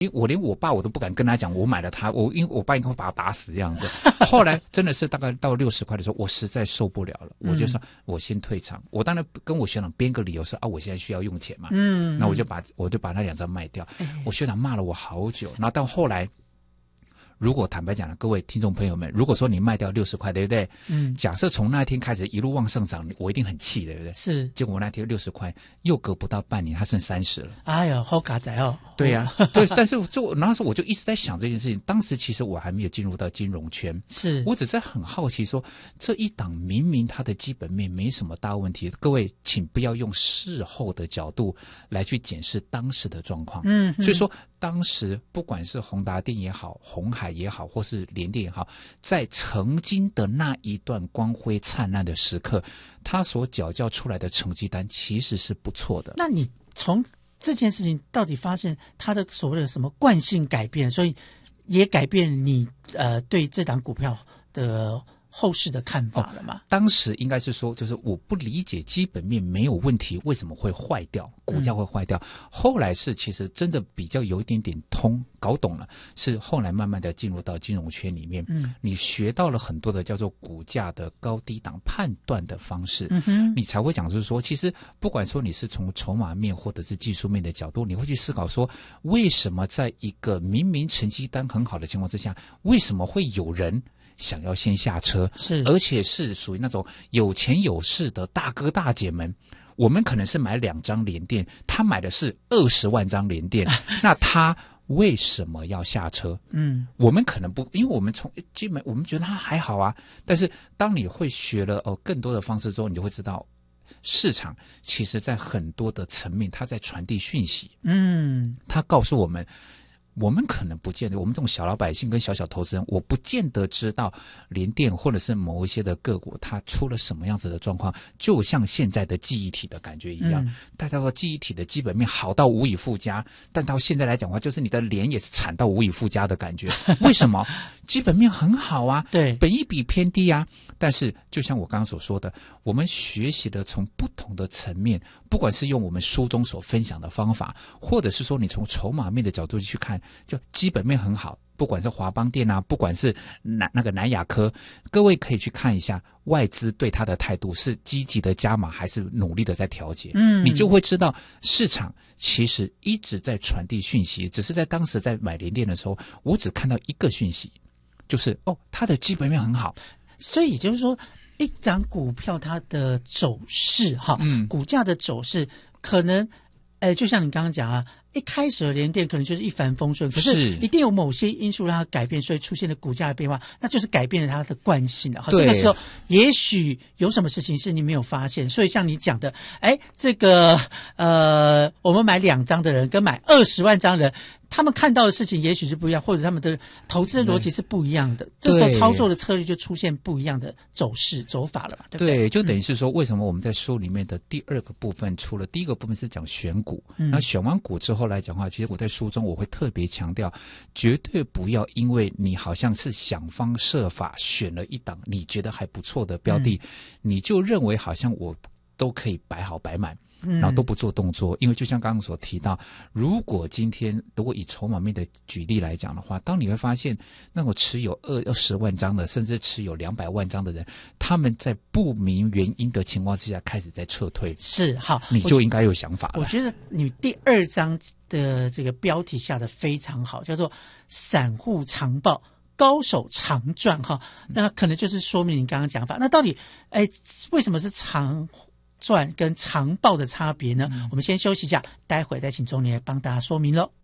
因为我连我爸我都不敢跟他讲我买了它，因为我爸应该会把他打死这样子。后来真的是大概到60块的时候，我实在受不了了，我就说我先退场。我当然跟我学长编个理由说我现在需要用钱嘛，那我就把那2张卖掉。我学长骂了我好久，然后到后来。如果坦白讲了，各位听众朋友们，如果说你卖掉60块，对不对？假设从那一天开始一路往上涨，我一定很气，对不对？ 是。 结果我那天60块，又隔不到半年，它剩30了。 哎呦，好嘎仔哦！ 对呀，对，但是那时候我就一直在想这件事情。当时其实我还没有进入到金融圈， 是我只是很好奇说，这一档明明它的基本面没什么大问题，各位请不要用事后的角度来去检视当时的状况。所以说。当时不管是宏达电也好，鸿海也好，或是联电也好，在曾经的那一段光辉灿烂的时刻，他所缴交出来的成绩单其实是不错的。 那你从这件事情到底发现他的所谓的什么惯性改变，所以也改变你对这档股票的后市的看法了吗？ 当时应该是说，就是我不理解基本面没有问题，为什么会坏掉，股价会坏掉。后来是其实真的比较有一点点搞懂了，是后来慢慢的进入到金融圈里面，你学到了很多的叫做股价的高低档判断的方式，你才会讲就是说，其实不管说你是从筹码面或者是技术面的角度，你会去思考说，为什么在一个明明成绩单很好的情况之下，为什么会有人想要先下车， 是而且是属于那种有钱有势的大哥大姐们。我们可能是买2张联电，他买的是20万张联电，那他为什么要下车？我们可能不，因为我们从基本我们觉得他还好啊，但是当你会学了更多的方式之后，你就会知道。市场其实在很多的层面，它在传递讯息。它告诉我们。我们可能不见得，我们这种小老百姓跟小投资人，我不见得知道联电或者是某一些的个股它出了什么样子的状况，就像现在的记忆体的感觉一样。大家说记忆体的基本面好到无以复加，但到现在来讲的话，就是你的脸也是惨到无以复加的感觉。为什么？基本面很好啊， 对， 本益比偏低啊，但是就像我刚刚所说的，我们学习的从不同的层面，不管是用我们书中所分享的方法，或者是说你从筹码面的角度去看，就基本面很好，不管是华邦电啊，不管是那个南亚科，各位可以去看一下外资对它的态度是积极的加码还是努力的在调节，你就会知道市场其实一直在传递讯息，只是在当时在买联电的时候，我只看到一个讯息，就是它的基本面很好。 所以也就是说，一档股票它的走势股价的走势可能就像你刚刚讲啊，一开始的联电可能就是一帆风顺，可是一定有某些因素让它改变，所以出现了股价的变化，那就是改变了它的惯性了。这个时候也许有什么事情是你没有发现，所以像你讲的，这个我们买2张的人跟买20万张人，他们看到的事情也许是不一样，或者他们的投资逻辑是不一样的，这时候操作的策略就出现不一样的走法了嘛，对不对？ 对，就等于是说，为什么我们在书里面的第2个部分，除了第1个部分是讲选股，那选完股之后来讲的话，其实我在书中我会特别强调，绝对不要因为你好像是想方设法选了一档你觉得还不错的标的，你就认为好像我都可以摆好摆满。然后都不做动作，因为就像刚刚所提到，如果以筹码面的举例来讲的话，当你会发现那种持有20万张的，甚至持有200万张的人，他们在不明原因的情况之下开始在撤退， 是好， 你就应该有想法了。 我觉得你第2章的这个标题下得非常好，叫做散户长报高手常赚那可能就是说明你刚刚讲法。那到底为什么是常赚跟长报的差别呢？我们先休息一下，待会再请钟年来帮大家说明咯。